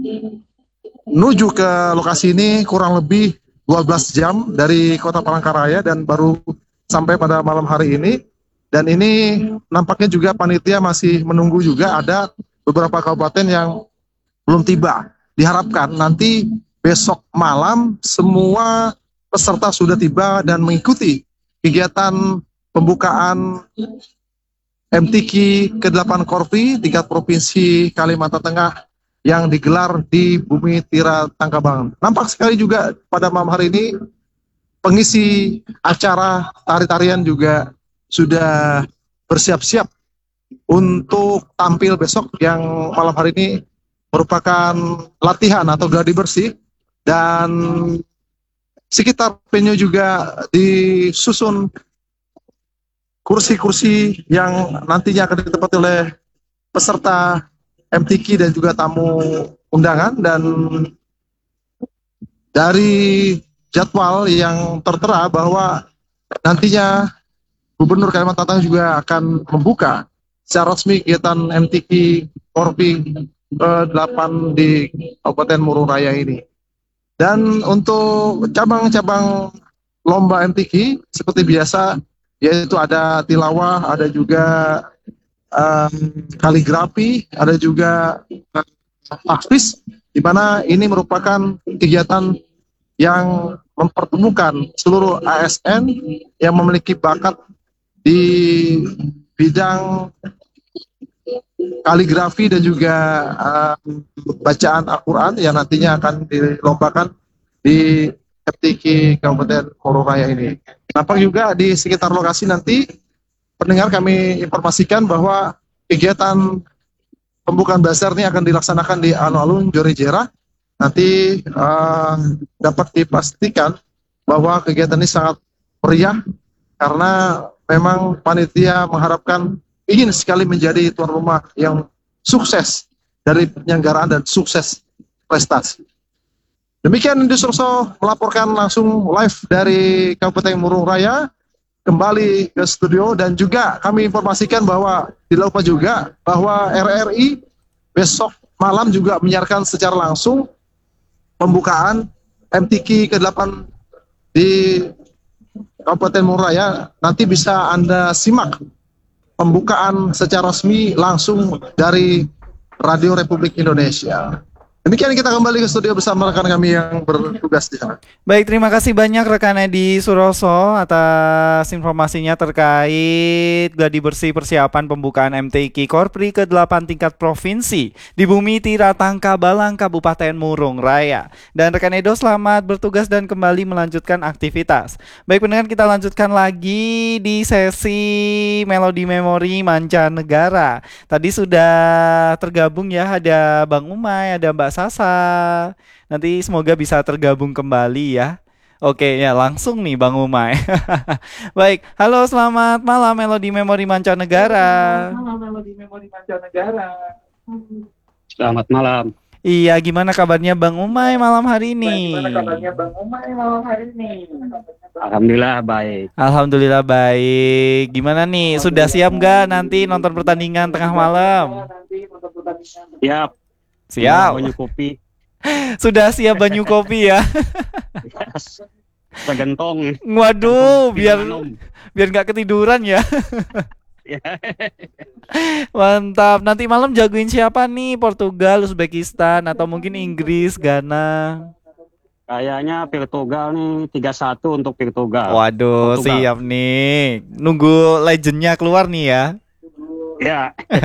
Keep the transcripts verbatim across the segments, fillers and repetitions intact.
menuju ke lokasi ini kurang lebih dua belas jam dari Kota Palangkaraya dan baru sampai pada malam hari ini. Dan ini nampaknya juga panitia masih menunggu juga ada beberapa kabupaten yang belum tiba. Diharapkan nanti besok malam semua peserta sudah tiba dan mengikuti kegiatan pembukaan M T Q ke delapan Korpi tingkat Provinsi Kalimantan Tengah yang digelar di Bumi Tira Tangkabangan. Nampak sekali juga pada malam hari ini pengisi acara tari-tarian juga sudah bersiap-siap untuk tampil besok yang malam hari ini merupakan latihan atau gladi bersih, dan sekitar venue juga disusun kursi-kursi yang nantinya akan ditempati oleh peserta M T Q dan juga tamu undangan. Dan dari jadwal yang tertera bahwa nantinya Gubernur Kalimantan Tengah juga akan membuka secara resmi kegiatan M T Q Korpi ke delapan di Kabupaten Murung Raya ini. Dan untuk cabang-cabang lomba M T Q seperti biasa, yaitu ada tilawah, ada juga um, kaligrafi, ada juga uh, tahfiz, di mana ini merupakan kegiatan yang mempertemukan seluruh A S N yang memiliki bakat di bidang kaligrafi dan juga uh, bacaan Al-Quran yang nantinya akan dilombakan di M T Q Kabupaten Murung Raya ini. Nampak juga di sekitar lokasi nanti pendengar kami informasikan bahwa kegiatan pembukaan bazar ini akan dilaksanakan di alun-alun Jorijera. Nanti uh, dapat dipastikan bahwa kegiatan ini sangat meriah karena memang panitia mengharapkan ingin sekali menjadi tuan rumah yang sukses dari penyelenggaraan dan sukses prestasi. Demikian Indi Suroso melaporkan langsung live dari Kabupaten Murung Raya kembali ke studio, dan juga kami informasikan bahwa tidak lupa juga bahwa R R I besok malam juga menyiarkan secara langsung pembukaan M T Q ke delapan di Kabupaten Murung Raya. Nanti bisa Anda simak pembukaan secara resmi langsung dari Radio Republik Indonesia. Demikian kita kembali ke studio bersama rekan kami yang bertugas di sana. Baik, terima kasih banyak rekan Edi Suroso atas informasinya terkait gladi bersih persiapan pembukaan M T Q Korpri ke delapan tingkat provinsi di Bumi Tira Tangkabalang, Kabupaten Murung Raya. Dan rekan Edo selamat bertugas dan kembali melanjutkan aktivitas. Baik pendengar, kita lanjutkan lagi di sesi Melodi Memori Mancanegara. Tadi sudah tergabung ya, ada Bang Umay, ada Mbak Sasa. Nanti semoga bisa tergabung kembali ya. Oke ya, langsung nih Bang Umay. Baik, halo selamat malam Melodi Memori Mancanegara. Malam Melodi Memori Mancanegara. Selamat malam. Iya, gimana kabarnya Bang Umay malam hari ini? Gimana kabarnya Bang Umay malam hari ini? Alhamdulillah baik. Alhamdulillah baik. Gimana nih, sudah siap nggak nanti nonton pertandingan tengah malam? Siap. Siap. Banyak kopi. Sudah siap banyu kopi ya? Segentong. Waduh, biar biar nggak ketiduran ya. Mantap. Nanti malam jagoin siapa nih? Portugal, Uzbekistan, atau mungkin Inggris, Ghana? Kayaknya Portugal nih tiga satu untuk Portugal. Waduh, Portugal. Siap nih. Nunggu legendnya keluar nih ya. Ya.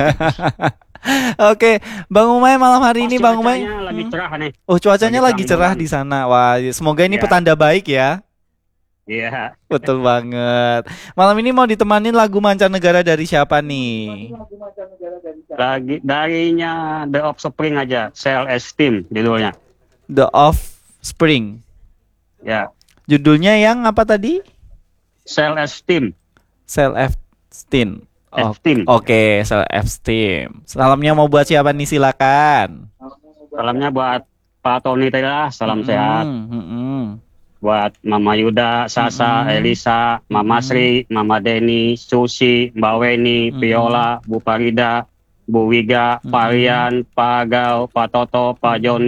Oke, Bang Umay malam hari ini Bang Umay lagi cerah nih. Oh, cuacanya lagi, lagi cerah di sana. Wah, semoga ini ya. Petanda baik ya. Iya. Betul banget. Malam ini mau ditemanin lagu mancanegara dari siapa nih? Lagi darinya The Offspring aja, Self-Esteem judulnya. The Offspring. Ya. Judulnya yang apa tadi? Self-Esteem. Self-Esteem. Oh, Oke, okay, self-esteem. Salamnya mau buat siapa nih, silakan. Salamnya buat Pak Tony Tela, salam mm-hmm, sehat. Mm-hmm. Buat Mama Yuda, Sasa, mm-hmm, Elisa, Mama mm-hmm, Sri, Mama Deni, Susi, Mbak Weni, mm-hmm, Viola, Bu Farida, Bu Wiga, mm-hmm, Pak Rian, Pak Gau, Pak Toto, Pak Joni.